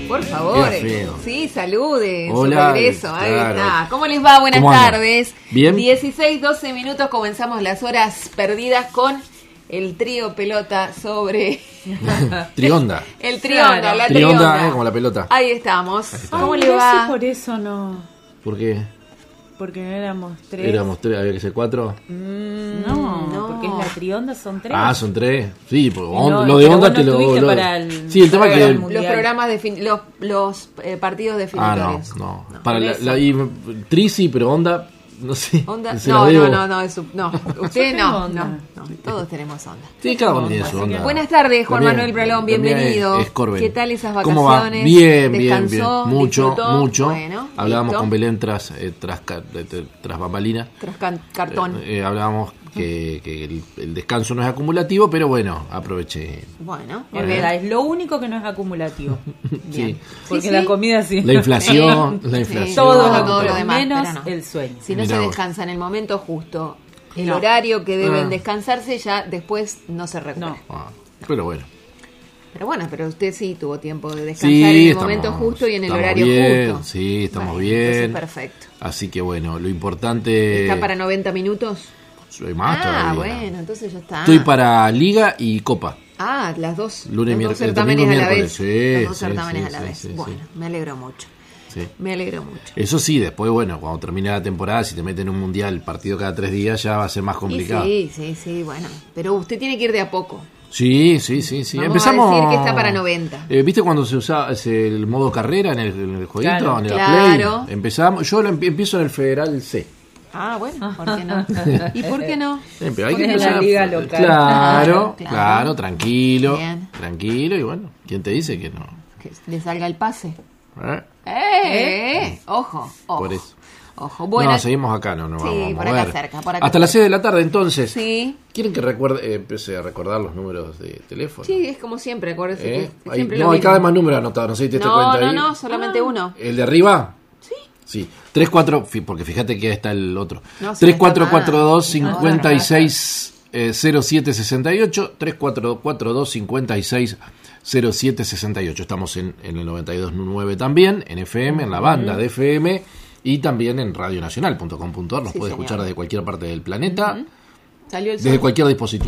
Por favor. Qué feo. Sí, salude. Hola, Su regreso. Ahí claro. está. ¿Cómo les va? Buenas ¿Cómo andan? tardes. Bien. 16-12 minutos. Comenzamos las horas perdidas con el trío pelota sobre... Trionda. El trionda, Claro. la Trionda, trionda. como la pelota. Ahí estamos. está. ¿Cómo Ay, le no sé va? si por eso no. ¿Por qué? Porque no éramos tres. Éramos tres, había que ser cuatro. No, porque es la trionda, son tres. Ah, son tres. Sí, pues, No, lo de pero onda vos te no lo. estuviste para el- Sí, el tema para que. el mundial. Los programas los partidos definitorios. No. Para por la Trisi, pero onda, no sé. Onda, se la no, debo. no, usted Yo no, tengo onda. no, todos tenemos onda. Sí, cada uno tiene su onda. Buenas tardes, Juan La mía- Manuel Bralón, la mía bienvenido. es Corben. ¿Qué tal esas ¿Cómo va? vacaciones? Bien, ¿Descansó? Mucho. Bueno, Hablábamos listo. con Belén tras bambalina. Tras cartón. Hablábamos que el descanso no es acumulativo, pero bueno, aproveché. Bueno, Es verdad, es lo único que no es acumulativo. Sí. Porque Sí, la sí. comida sí. La inflación, Sí. la inflación. Sí. Todo No, lo, todo lo pero demás, menos pero no. el sueño. Si no Mirá se vos. descansa en el momento justo, el No. horario que deben Ah. descansarse, ya después no se recupera. No. Ah, pero bueno. Pero usted sí tuvo tiempo de descansar Sí, en el estamos- momento justo y en el estamos horario bien, justo. sí, estamos Bueno, bien. entonces perfecto. Así que bueno, lo importante. ¿Está para 90 minutos? Soy más todavía. Bueno, entonces ya está. Estoy para Liga y Copa. Ah, las dos. Lunes y los dos miércoles, certámenes domingo y a la vez. miércoles. Sí, Los dos sí, certámenes sí, a la sí, vez. sí, Bueno, sí. me alegro mucho. Sí. Me alegro mucho. Eso sí, después, bueno, cuando termine la temporada, si te meten un mundial, partido cada 3 días, ya va a ser más complicado. Y sí, bueno. Pero usted tiene que ir de a poco. Sí. Vamos Empezamos. a decir que está para 90. ¿Viste cuando se usaba el modo carrera en el jueguito? Claro. En el Claro. Play? Empezamos. Yo empiezo en el Federal C. Ah, bueno, ¿por qué no? ¿Y por qué no? Pero hay que Pones empezar. la liga local. Claro, Claro. tranquilo. Bien. Tranquilo, y bueno, ¿quién te dice que no? Que le salga el pase. ¿Eh? Ojo. Por eso. Ojo. Bueno, No, seguimos acá, no Sí, vamos a por acá mover. cerca, por acá Hasta las 6 de la tarde, entonces. sí. ¿Quieren que empiece a recordar los números de teléfono? Sí, es como siempre, acuérdese ¿Eh? que Hay- siempre no, lo hay cada vez mismo. más números anotados, no sé si te diste cuenta ahí. No, solamente uno. ¿El de arriba? Sí. 3, 4, porque fíjate que está el otro. No, se 3, me 4, está 4, 2, mal. 56, 07, 68. 3, 4, 4, 2, 56, 07, 68. Estamos en el 92.9 también, en FM, en la banda de FM, y también en radionacional.com.ar. Nos Sí, puede señor. escuchar desde cualquier parte del planeta, Salió el desde sol. cualquier dispositivo.